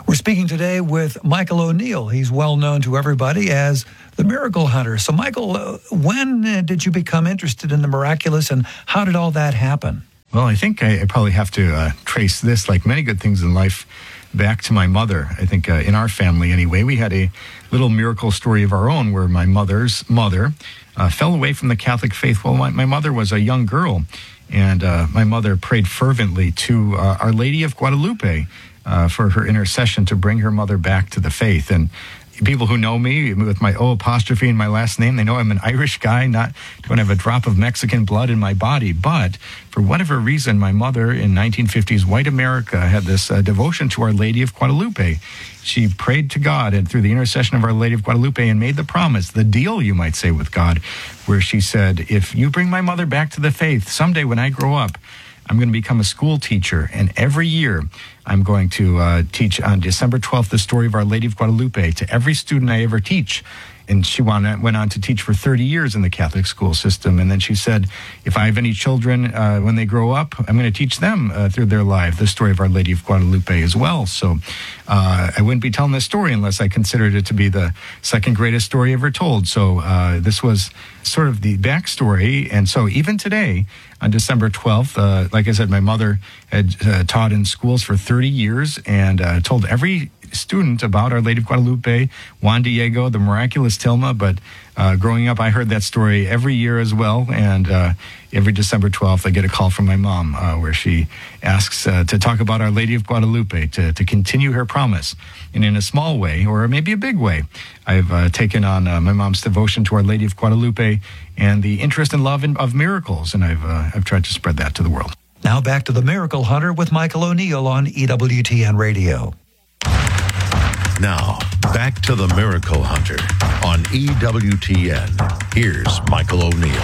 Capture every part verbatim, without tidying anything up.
We're speaking today with Michael O'Neill. He's well known to everybody as the Miracle Hunter. So, Michael, uh, when uh, did you become interested in the miraculous, and how did all that happen? Well, I think I, I probably have to uh, trace this, like many good things in life, back to my mother. I think uh, in our family, anyway, we had a little miracle story of our own where my mother's mother uh, fell away from the Catholic faith. Well, my, my mother was a young girl, and uh, my mother prayed fervently to uh, Our Lady of Guadalupe uh, for her intercession to bring her mother back to the faith. And people who know me with my O apostrophe in my last name, they know I'm an Irish guy, not don't have a drop of Mexican blood in my body. But for whatever reason, my mother in nineteen fifties white America had this uh, devotion to Our Lady of Guadalupe. She prayed to God and through the intercession of Our Lady of Guadalupe and made the promise, the deal, you might say, with God, where she said, if you bring my mother back to the faith, someday when I grow up, I'm going to become a school teacher, and every year I'm going to uh, teach on December twelfth the story of Our Lady of Guadalupe to every student I ever teach. And she went on to teach for thirty years in the Catholic school system. And then she said, if I have any children, uh, when they grow up, I'm going to teach them uh, through their life the story of Our Lady of Guadalupe as well. So uh, I wouldn't be telling this story unless I considered it to be the second greatest story ever told. So uh, this was sort of the backstory. And so even today, on December twelfth, uh, like I said, my mother had uh, taught in schools for thirty years and uh, told every student about Our Lady of Guadalupe, Juan Diego, the miraculous Tilma. But uh, growing up, I heard that story every year as well. And uh, every December twelfth, I get a call from my mom uh, where she asks uh, to talk about Our Lady of Guadalupe, to, to continue her promise. And in a small way, or maybe a big way, I've uh, taken on uh, my mom's devotion to Our Lady of Guadalupe and the interest and love in, of miracles. And I've, uh, I've tried to spread that to the world. Now back to the Miracle Hunter with Michael O'Neill on E W T N Radio. Now, back to the Miracle Hunter on E W T N. Here's Michael O'Neill.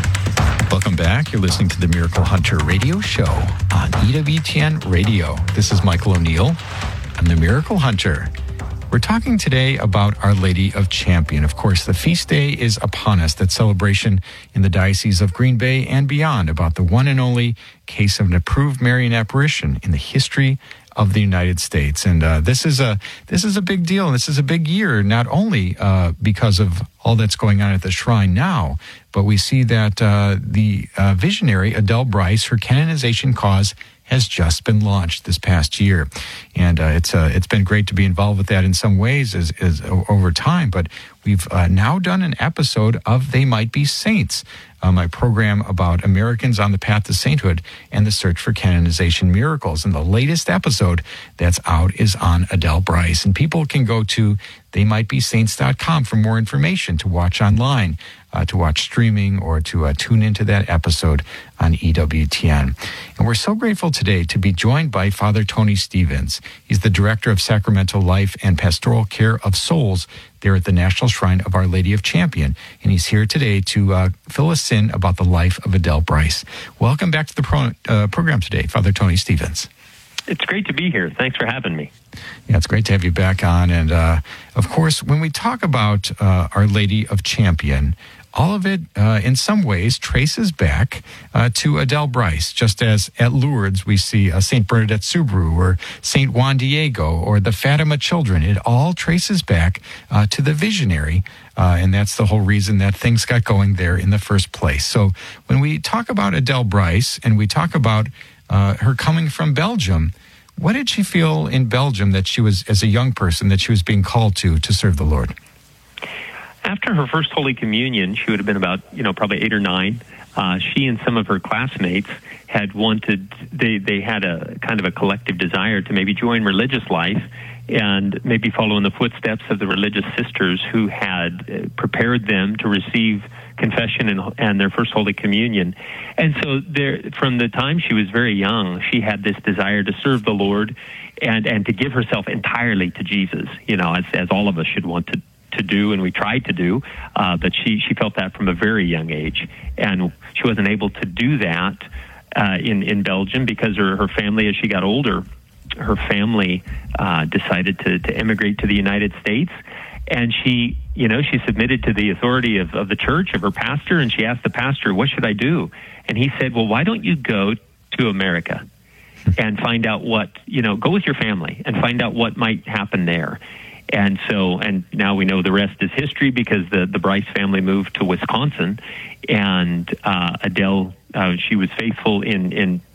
Welcome back. You're listening to the Miracle Hunter radio show on E W T N Radio. This is Michael O'Neill. I'm the Miracle Hunter. We're talking today about Our Lady of Champion. Of course, the feast day is upon us, that celebration in the Diocese of Green Bay and beyond about the one and only case of an approved Marian apparition in the history of the United States. And uh, this is a this is a big deal. This is a big year, not only uh, because of all that's going on at the shrine now, but we see that uh, the uh, visionary Adele Bryce, her canonization cause has just been launched this past year. And uh, it's uh, it's been great to be involved with that in some ways as, as over time. But we've uh, now done an episode of They Might Be Saints, uh, my program about Americans on the path to sainthood and the search for canonization miracles. And the latest episode that's out is on Adele Bryce. And people can go to they might be saints dot com for more information, to watch online, uh, to watch streaming, or to uh, tune into that episode on E W T N. And we're so grateful today to be joined by Father Tony Stevens. He's the Director of Sacramental Life and Pastoral Care of Souls there at the National Shrine of Our Lady of Champion. And he's here today to uh, fill us in about the life of Adele Bryce. Welcome back to the pro- uh, program today, Father Tony Stevens. It's great to be here. Thanks for having me. Yeah, it's great to have you back on. And, uh, of course, when we talk about uh, Our Lady of Champion, all of it, uh, in some ways, traces back uh, to Adele Bryce, just as at Lourdes we see uh, Saint Bernadette Soubirous or Saint Juan Diego or the Fatima children. It all traces back uh, to the visionary, uh, and that's the whole reason that things got going there in the first place. So when we talk about Adele Bryce and we talk about uh, her coming from Belgium, what did she feel in Belgium that she was, as a young person, that she was being called to to serve the Lord? After her first Holy Communion, she would have been about, you know, probably eight or nine. Uh, she and some of her classmates had wanted, they, they had a kind of a collective desire to maybe join religious life and maybe follow in the footsteps of the religious sisters who had prepared them to receive confession and, and their first Holy Communion. And so there, from the time she was very young, she had this desire to serve the Lord and, and to give herself entirely to Jesus, you know, as, as all of us should want to to do, and we tried to do, uh, but she, she felt that from a very young age. And she wasn't able to do that uh, in, in Belgium because her, her family, as she got older, her family uh, decided to, to immigrate to the United States. And she, you know, she submitted to the authority of, of the church, of her pastor, and she asked the pastor, what should I do? And he said, well, why don't you go to America? and find out what, you know, go with your family and find out what might happen there. And so, and now we know the rest is history because the, the Bryce family moved to Wisconsin, and uh, Adele, uh, she was faithful in, in